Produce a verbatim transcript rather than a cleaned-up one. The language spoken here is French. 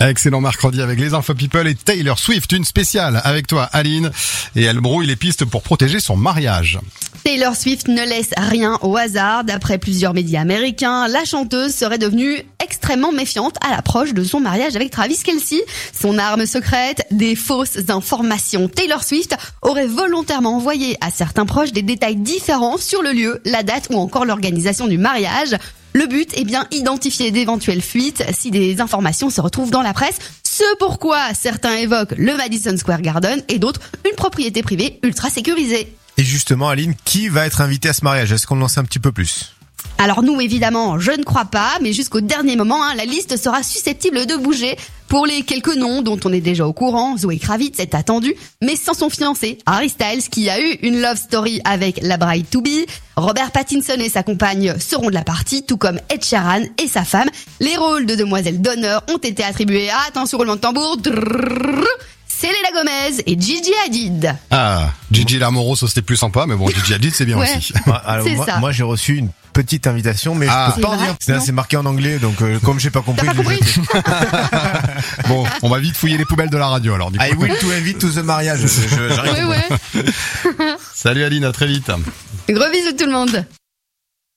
Excellent mercredi avec les Info People et Taylor Swift, une spéciale avec toi Aline, et elle brouille les pistes pour protéger son mariage. Taylor Swift ne laisse rien au hasard. D'après plusieurs médias américains, la chanteuse serait devenue extrêmement méfiante à l'approche de son mariage avec Travis Kelce. Son arme secrète, des fausses informations. Taylor Swift aurait volontairement envoyé à certains proches des détails différents sur le lieu, la date ou encore l'organisation du mariage. Le but est bien identifier d'éventuelles fuites si des informations se retrouvent dans la presse. Ce pourquoi certains évoquent le Madison Square Garden et d'autres une propriété privée ultra sécurisée. Et justement, Aline, qui va être invité à ce mariage? Est-ce qu'on en sait un petit peu plus? Alors nous, évidemment, je ne crois pas, mais jusqu'au dernier moment, hein, la liste sera susceptible de bouger. Pour les quelques noms dont on est déjà au courant, Zoé Kravitz est attendue, mais sans son fiancé, Harry Styles, qui a eu une love story avec la bride to be. Robert Pattinson et sa compagne seront de la partie, tout comme Ed Sheeran et sa femme. Les rôles de demoiselles d'honneur ont été attribués à, attention roulement de tambour, drrrr, Selena Gomez et Gigi Hadid. Ah, Gigi Lamoro, ça c'était plus sympa, mais bon, Gigi Hadid c'est bien Ouais. aussi. Alors, C'est moi, ça. moi, j'ai reçu une petite invitation, mais Ah. je peux pas C'est en vrai dire. C'est, Non. c'est marqué en anglais, donc euh, comme j'ai pas compris, T'as pas je l'ai compris jeté. Bon, on va vite fouiller les poubelles de la radio alors du coup. I will to invite to the mariage. Je- je- j'arrive. Ouais, ouais. Salut Aline, à très vite. Gros bisous tout le monde.